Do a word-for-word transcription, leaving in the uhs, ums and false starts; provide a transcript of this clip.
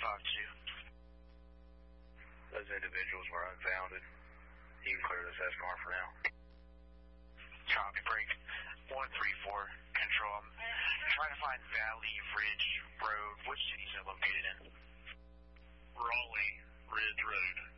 talk to? Those individuals were unfounded. You can clear this S car for now. Copy, break. one three four, control. I'm trying to find Valley Ridge Road. Which city is it located in? Raleigh Ridge Road.